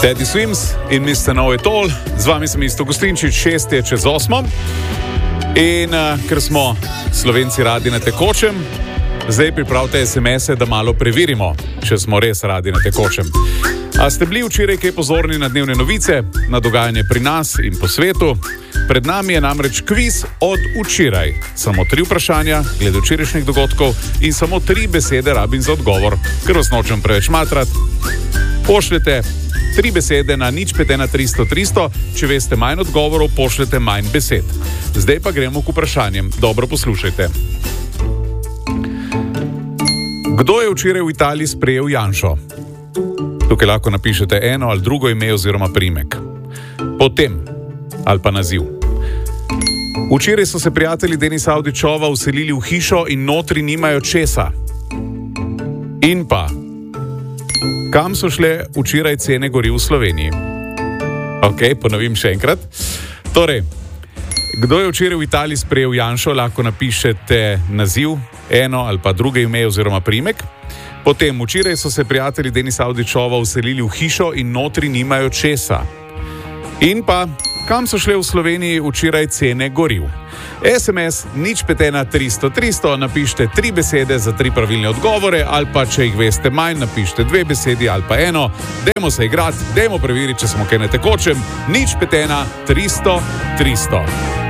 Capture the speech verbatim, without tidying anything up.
Teddy Swims in mister Know It All, z vami sem Isto Gostinčič, šest je čez osmo. In uh, ker smo Slovenci radi na tekočem, zdaj pripravite es em ese, da malo preverimo, če smo res radi na tekočem. A ste bili včeraj kaj pozorni na dnevne novice, na dogajanje pri nas in po svetu? Pred nami je namreč kviz od včeraj. Samo tri vprašanja glede včerajšnjih dogodkov in samo tri besede rabim za odgovor, ker vas nočem preveč matrati. Pošljete tri besede na nič pet ena tristo tristo, če veste manj odgovorov, pošljete manj besed. Zdaj pa gremo k vprašanjem. Dobro poslušajte. Kdo je včeraj v Italiji sprejel Janšo? Tukaj lahko napišete eno ali drugo ime oziroma priimek. Potem ali pa naziv. Včeraj so se prijatelji Denisa Avdićova vselili v hišo in notri nimajo česa. In pa, kam so šle včeraj cene goriv v Sloveniji? Ok, ponovim še enkrat. Torej, kdo je včeraj v Italiji sprejel Janšo, lahko napišete naziv, eno ali pa drugo ime oziroma priimek. Potem, včeraj so se prijatelji Denisa Avdićova vselili v hišo in notri nimajo česa. In pa, kam so šle v Sloveniji včeraj cene goriv? es em es nič pet ena tristo tristo, napišite tri besede za tri pravilne odgovore, ali pa če jih veste manj, napišite dve besedi ali pa eno. Dajmo se igrati, dajmo preveriti, če smo kaj na tekočem. nič pet ena tristo tristo.